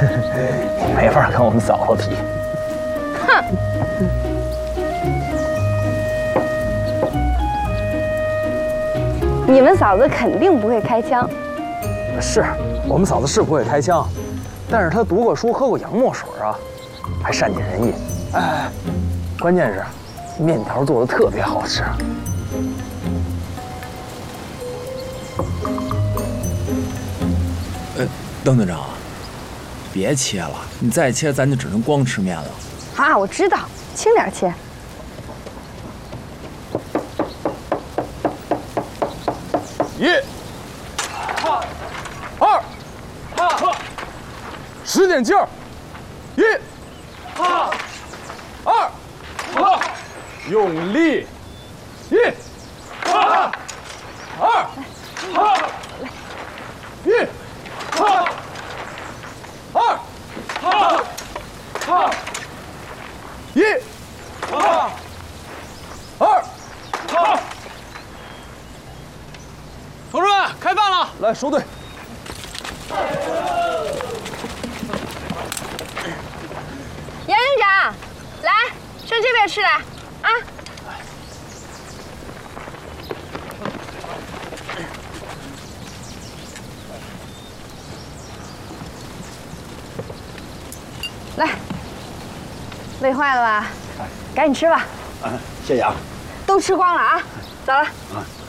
你没法跟我们嫂子比。 哼！你们嫂子肯定不会开枪。 是我们嫂子是不会开枪，但是她读过书，喝过洋墨水啊，还善解人意。哎，关键是面条做的特别好吃。 邓队长，别切了，你再切咱就只能光吃面了。 啊，我知道，轻点切。 1、2、使点劲儿，1、2、用力，1、2、1、2、1、2。 同志们，开饭了！ 来收队。 杨营长，来，上这边吃来，啊！来，胃坏了吧？赶紧吃吧。 谢谢啊。 都吃光了啊，走了。 啊。